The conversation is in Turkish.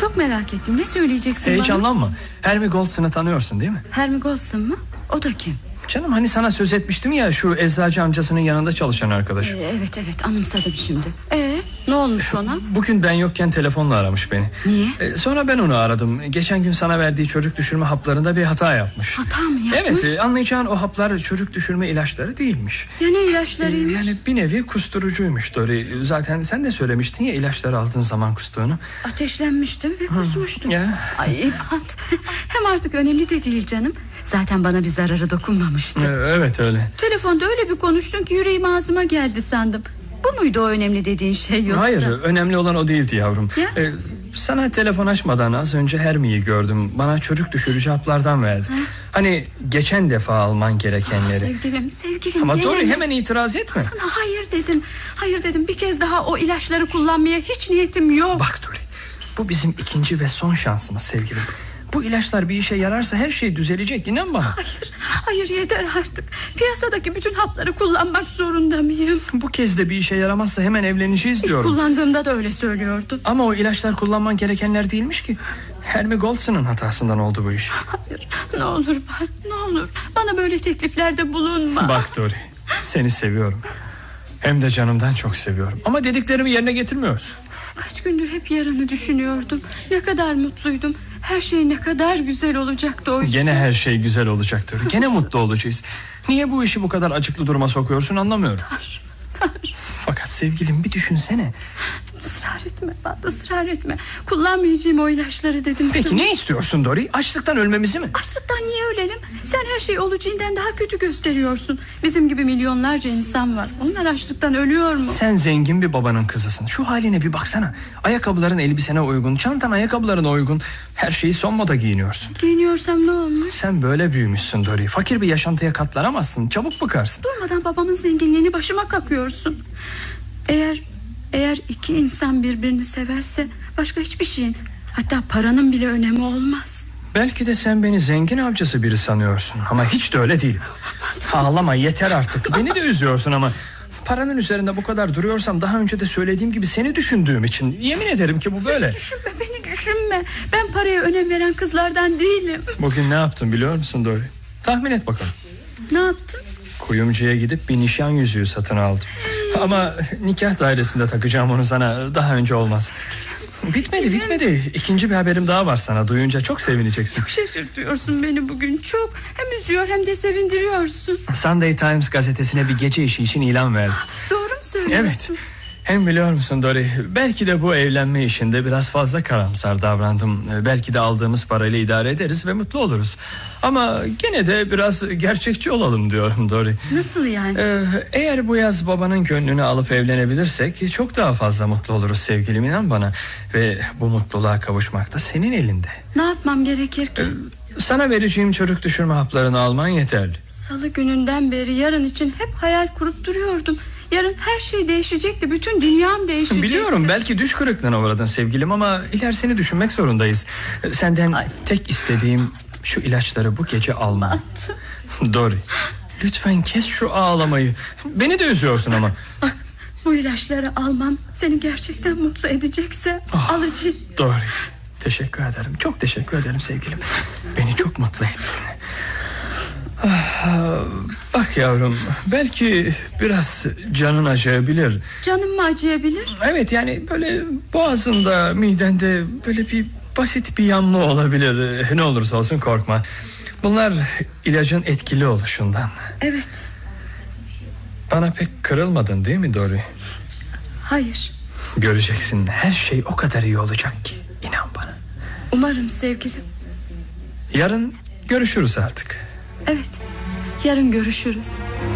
Çok merak ettim. Ne söyleyeceksin bana? Heyecanlanma. Hermie Goldson'u tanıyorsun değil mi? Hermie Goldsson mu? O da kim? Canım hani sana söz etmiştim ya, şu eczacı amcasının yanında çalışan arkadaş. Evet anımsadım şimdi. Ne olmuş ona? Bugün ben yokken telefonla aramış beni. Niye? Sonra ben onu aradım. Geçen gün sana verdiği çocuk düşürme haplarında bir hata yapmış. Hata mı yapmış? Evet, anlayacağın o haplar çocuk düşürme ilaçları değilmiş. Ya ne ilaçlarıymış? Yani bir nevi kusturucuymuş Dory. Zaten sen de söylemiştin ya, ilaçları aldığın zaman kustuğunu. Ateşlenmiştim ve kusmuştum. Ya. Ay İphat. Hem artık önemli de değil canım. Zaten bana bir zararı dokunmamıştı. Evet öyle. Telefonda öyle bir konuştun ki yüreğim ağzıma geldi sandım. Bu muydu o önemli dediğin şey yoksa? Hayır, önemli olan o değildi yavrum. Sana telefon açmadan az önce Hermie'yi gördüm. Bana çocuk düşürücü haplardan verdi. Hani geçen defa alman gerekenleri. Sevgilim. Ama Dory, hemen itiraz etme. Sana hayır dedim. Bir kez daha o ilaçları kullanmaya hiç niyetim yok. Bak Dory, bu bizim ikinci ve son şansımız sevgilim. Bu ilaçlar bir işe yararsa her şey düzelecek, inan bana. Hayır yeter artık. Piyasadaki bütün hapları kullanmak zorunda mıyım? Bu kez de bir işe yaramazsa hemen evleneceğiz diyorum. Kullandığımda da öyle söylüyordun. Ama o ilaçlar kullanman gerekenler değilmiş ki. Hermie Goldson'un hatasından oldu bu iş. Hayır, ne olur Bart, ne olur. Bana böyle tekliflerde bulunma. Bak Dory, seni seviyorum. Hem de canımdan çok seviyorum. Ama dediklerimi yerine getirmiyorsun. Kaç gündür hep yarını düşünüyordum. Ne kadar mutluydum. Her şey ne kadar güzel olacaktı oysa. Gene her şey güzel olacaktır. Gene mutlu olacağız. Niye bu işi bu kadar acıklı duruma sokuyorsun anlamıyorum. Tanrım. Fakat sevgilim, bir düşünsene. Israr etme. Kullanmayacağım o ilaçları dedim. Peki sana. ne istiyorsun Dory? Açlıktan ölmemizi mi? Açlıktan niye ölelim? Sen her şeyi olacağından daha kötü gösteriyorsun. Bizim gibi milyonlarca insan var. Onlar açlıktan ölüyor mu? Sen zengin bir babanın kızısın. Şu haline bir baksana. Ayakkabıların elbisene uygun, çantan ayakkabılarına uygun. Her şeyi son moda giyiniyorsun. Giyiniyorsam ne olmuş? Sen böyle büyümüşsün Dory. Fakir bir yaşantıya katlanamazsın. Çabuk bıkarsın. Durmadan babamın zenginliğini başıma kakıyorsun. Eğer iki insan birbirini severse başka hiçbir şeyin, hatta paranın bile önemi olmaz. Belki de sen beni zengin avcısı biri sanıyorsun. Ama hiç de öyle değil. Ağlama, yeter artık. Beni de üzüyorsun ama paranın üzerinde bu kadar duruyorsam daha önce de söylediğim gibi seni düşündüğüm için. Yemin ederim ki bu böyle. Beni düşünme. Ben paraya önem veren kızlardan değilim. Bugün ne yaptın biliyor musun Dory? Tahmin et bakalım. Ne yaptın? Kuyumcuya gidip bir nişan yüzüğü satın aldım. Ama nikah dairesinde takacağım onu sana. Daha önce olmaz. Bitmedi. İkinci bir haberim daha var sana. Duyunca çok sevineceksin. Çok şaşırtıyorsun beni bugün çok. Hem üzüyor hem de sevindiriyorsun. Sunday Times gazetesine bir gece işi için ilan verdim. Doğru mu söylüyorsun? Evet. Hem biliyor musun Dory, belki de bu evlenme işinde biraz fazla karamsar davrandım. Belki de aldığımız parayla idare ederiz ve mutlu oluruz. Ama gene de biraz gerçekçi olalım diyorum Dory. Nasıl yani? Eğer bu yaz babanın gönlünü alıp evlenebilirsek çok daha fazla mutlu oluruz sevgilim, inan bana. Ve bu mutluluğa kavuşmak da senin elinde. Ne yapmam gerekir ki? Sana vereceğim çocuk düşürme haplarını alman yeterli. Salı gününden beri yarın için hep hayal kurup duruyordum. Yarın her şey değişecekti. Bütün dünyam değişecekti. Biliyorum, belki düş kırıklığına uğradın sevgilim ama ilerisini düşünmek zorundayız. Senden tek istediğim şu ilaçları bu gece alma. Dory, lütfen kes şu ağlamayı. Beni de üzüyorsun ama. Bak, bu ilaçları almam seni gerçekten mutlu edecekse alacağım. Dory, teşekkür ederim. Çok teşekkür ederim sevgilim. Beni çok mutlu ettin. Bak yavrum, belki biraz canın acıyabilir. Canım mı acıyabilir? Evet, yani böyle boğazında, midende böyle bir basit bir yanma olabilir. Ne olursa olsun korkma. Bunlar ilacın etkili oluşundan. Evet. Bana pek kırılmadın değil mi Dory? Hayır. Göreceksin, her şey o kadar iyi olacak ki, inan bana. Umarım sevgilim. Yarın görüşürüz artık. Evet, yarın görüşürüz.